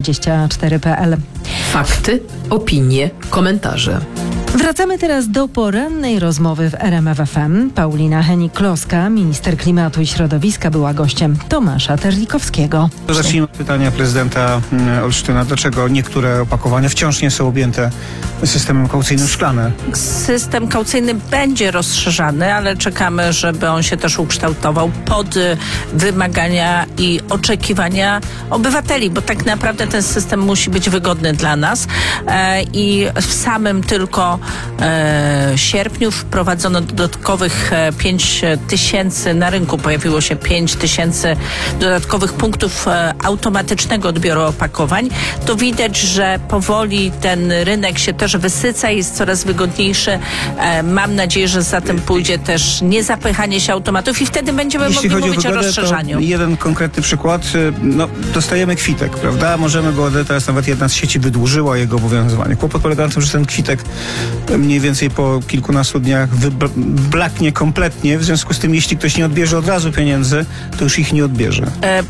TVP24.pl. Fakty, opinie, komentarze. Wracamy teraz do porannej rozmowy w RMF FM. Paulina Hennig-Kloska, minister klimatu i środowiska, była gościem Tomasza Terlikowskiego. Zacznijmy od pytania prezydenta Olsztyna. Dlaczego niektóre opakowania wciąż nie są objęte systemem kaucyjnym szklane? System kaucyjny będzie rozszerzany, ale czekamy, żeby on się też ukształtował pod wymagania i oczekiwania obywateli, bo tak naprawdę ten system musi być wygodny dla nas i w samym tylko sierpniu wprowadzono dodatkowych 5 tysięcy, na rynku pojawiło się 5 tysięcy dodatkowych punktów automatycznego odbioru opakowań. To widać, że powoli ten rynek się też wysyca, jest coraz wygodniejszy. Mam nadzieję, że za tym pójdzie też niezapychanie się automatów i wtedy będziemy mogli mówić o rozszerzaniu. Jeden konkretny przykład. Dostajemy kwitek, prawda? Możemy go odebrać. Teraz nawet jedna z sieci wydłużyła jego obowiązywanie. Kłopot polega na tym, że ten kwitek mniej więcej po kilkunastu dniach blaknie kompletnie. W związku z tym, jeśli ktoś nie odbierze od razu pieniędzy, to już ich nie odbierze.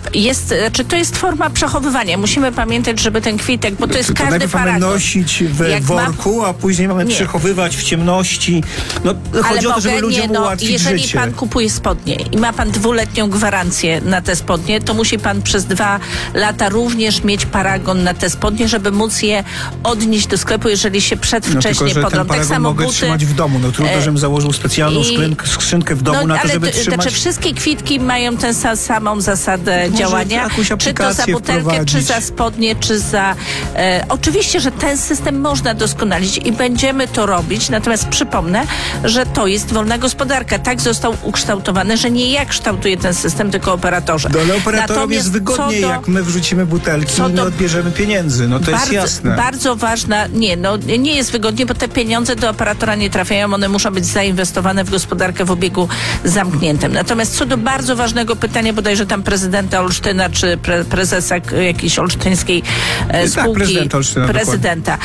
To jest forma przechowywania. Musimy pamiętać, żeby ten kwitek, bo to jest każdy najpierw paragon. mamy nosić w worku, a później mamy przechowywać w ciemności. Chodzi o to, żeby ludziom ułatwić jeżeli życie. pan kupuje spodnie i ma pan 2-letnią gwarancję na te spodnie, to musi pan przez 2 lata również mieć paragon na te spodnie, żeby móc je odnieść do sklepu, jeżeli się przedwcześnie podrą. Ten paragon mogę trzymać w domu. Trudno, żebym założył specjalną skrzynkę w domu na to, żeby trzymać. Znaczy wszystkie kwitki mają tę samą zasadę działania. Czy to za butelkę, czy za spodnie, czy za... Oczywiście, że ten system można doskonalić i będziemy to robić, natomiast przypomnę, że to jest wolna gospodarka. Tak został ukształtowany, że nie ja kształtuję ten system, tylko operatorzy. Ale operatorom jest wygodniej, jak my wrzucimy butelki i nie odbierzemy pieniędzy. To jest jasne. Bardzo ważna... Nie jest wygodnie, bo te pieniądze do operatora nie trafiają, one muszą być zainwestowane w gospodarkę w obiegu zamkniętym. Natomiast co do bardzo ważnego pytania, bodajże tam prezydenta Olsztyna, czy prezesa jakiejś olsztyńskiej spółki, prezydenta.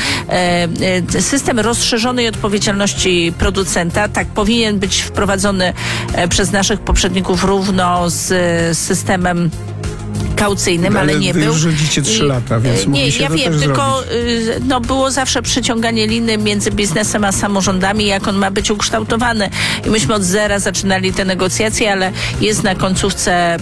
System rozszerzonej odpowiedzialności producenta, tak powinien być wprowadzony przez naszych poprzedników równo z systemem kaucyjnym, ale nie wy był. Już rządzicie 3 lata, więc nie, się ja to wiem, też tylko było zawsze przyciąganie liny między biznesem a samorządami, jak on ma być ukształtowany. I myśmy od zera zaczynali te negocjacje, ale jest na końcówce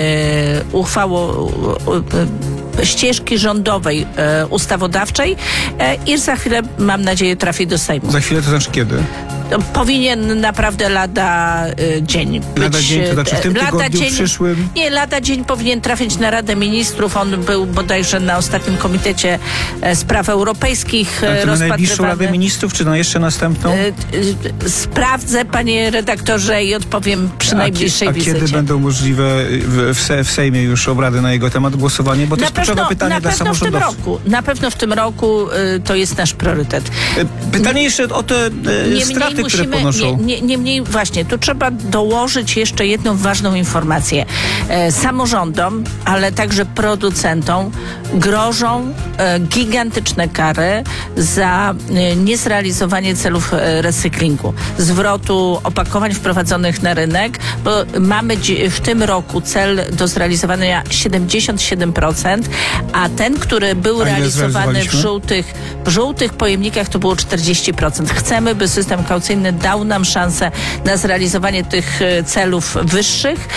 ścieżki rządowej, ustawodawczej i za chwilę, mam nadzieję, trafi do Sejmu. Za chwilę to znaczy kiedy? Powinien naprawdę lada dzień być. Lada dzień, to znaczy w tym tygodniu przyszłym? Nie, lada dzień powinien trafić na Radę Ministrów. On był bodajże na ostatnim Komitecie Spraw Europejskich rozpatrywany. Na najbliższą Radę Ministrów, czy na jeszcze następną? Sprawdzę, panie redaktorze, i odpowiem przy najbliższej wizycie. Kiedy będą możliwe w Sejmie już obrady na jego temat, głosowanie? Bo to jest kluczowe pytanie dla samorządowców. Na pewno w tym roku to jest nasz priorytet. Pytanie jeszcze o te straty, które ponoszą. Niemniej właśnie, tu trzeba dołożyć jeszcze jedną ważną informację. Samorządom, ale także producentom grożą gigantyczne kary za niezrealizowanie celów recyklingu, zwrotu opakowań wprowadzonych na rynek, bo mamy w tym roku cel do zrealizowania 77%, a ten, który był realizowany w żółtych pojemnikach, to było 40%. Chcemy, by system kaucyjny dał nam szansę na zrealizowanie tych celów wyższych,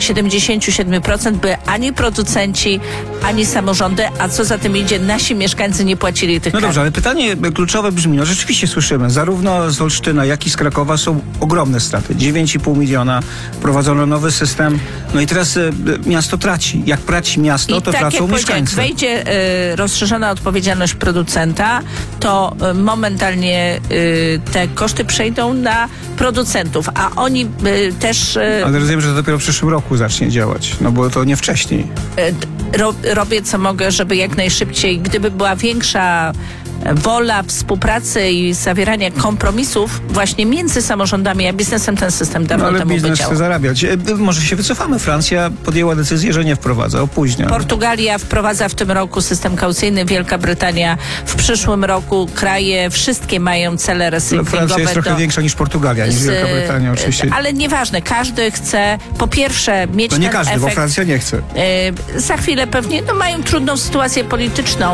77%, by ani producenci, ani samorządy, a co za tym idzie, nasi mieszkańcy nie płacili tych kar. Dobrze, ale pytanie kluczowe brzmi, rzeczywiście słyszymy, zarówno z Olsztyna, jak i z Krakowa są ogromne straty. 9,5 miliona, wprowadzono nowy system, i teraz miasto traci. Jak traci miasto, to tracą mieszkańcy. Jak wejdzie rozszerzona odpowiedzialność producenta, to momentalnie te koszty przejdą na producentów, a oni też... Ale rozumiem, że to dopiero w przyszłym roku zacznie działać, bo to nie wcześniej. Robię co mogę, żeby jak najszybciej, gdyby była większa wola współpracy i zawierania kompromisów właśnie między samorządami a biznesem, ten system dawno temu biznes by działał. chce zarabiać. Może się wycofamy. Francja podjęła decyzję, że nie wprowadza, opóźnia. Portugalia wprowadza w tym roku system kaucyjny, Wielka Brytania w przyszłym roku. Kraje wszystkie mają cele recyklingowe. Francja jest trochę większa niż Portugalia, niż Wielka Brytania oczywiście. Ale nieważne, każdy chce po pierwsze mieć ten nie każdy, efekt. bo Francja nie chce. Za chwilę pewnie mają trudną sytuację polityczną.